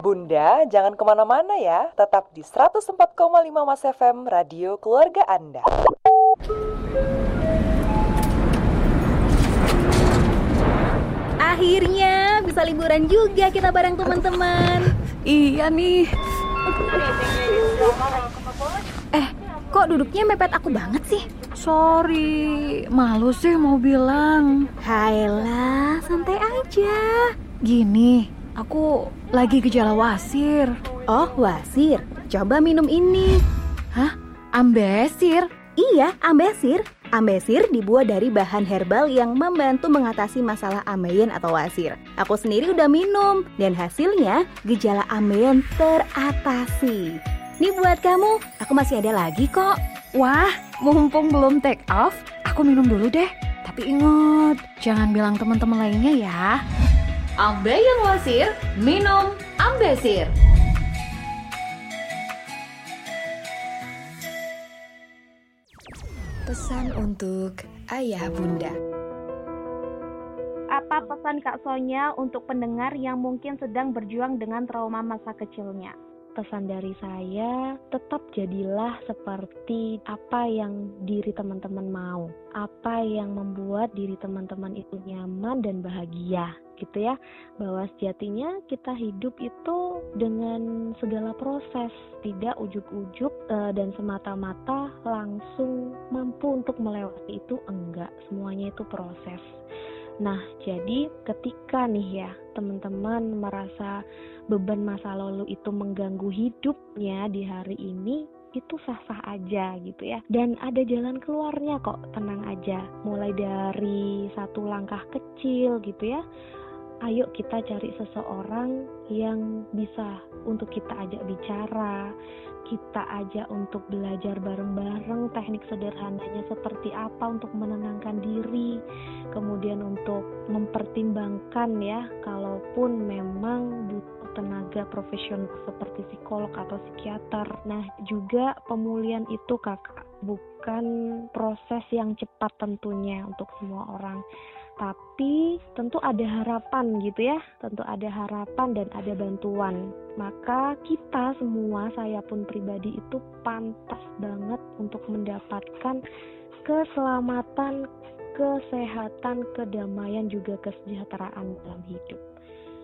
Bunda, jangan kemana-mana ya. Tetap di 104,5 Mas FM, radio keluarga Anda. Akhirnya bisa liburan juga kita bareng teman-teman. Iya nih. Kok duduknya mepet aku banget sih? Sorry, malu sih mau bilang. Hayalah, santai aja. Gini, aku lagi gejala wasir. Oh, wasir. Coba minum ini. Hah? Ambesir? Iya, ambesir. Ambesir dibuat dari bahan herbal yang membantu mengatasi masalah ambeien atau wasir. Aku sendiri udah minum dan hasilnya gejala ambeien teratasi. Nih buat kamu, aku masih ada lagi kok. Wah, mumpung belum take off, aku minum dulu deh. Tapi ingat, jangan bilang teman-teman lainnya ya. Ambeien wasir, minum Ambesir. Pesan untuk Ayah Bunda. Apa pesan Kak Sonya untuk pendengar yang mungkin sedang berjuang dengan trauma masa kecilnya? Pesan dari saya, tetap jadilah seperti apa yang diri teman-teman mau. Apa yang membuat diri teman-teman itu nyaman dan bahagia, gitu ya. Bahwa sejatinya kita hidup itu dengan segala proses, tidak ujuk-ujuk dan semata-mata langsung mampu untuk melewati itu, enggak. Semuanya itu proses. Nah, jadi ketika nih ya teman-teman merasa beban masa lalu itu mengganggu hidupnya di hari ini, itu sah-sah aja gitu ya. Dan ada jalan keluarnya kok, tenang aja. Mulai dari satu langkah kecil gitu ya. Ayo kita cari seseorang yang bisa untuk kita ajak bicara, kita ajak untuk belajar bareng-bareng teknik sederhananya seperti apa untuk menenangkan diri, kemudian untuk mempertimbangkan ya, kalaupun memang butuh tenaga profesional seperti psikolog atau psikiater. Nah, juga pemulihan itu kakak bukan proses yang cepat tentunya untuk semua orang. Tapi tentu ada harapan gitu ya, tentu ada harapan dan ada bantuan. Maka kita semua, saya pun pribadi itu pantas banget untuk mendapatkan keselamatan, kesehatan, kedamaian, juga kesejahteraan dalam hidup.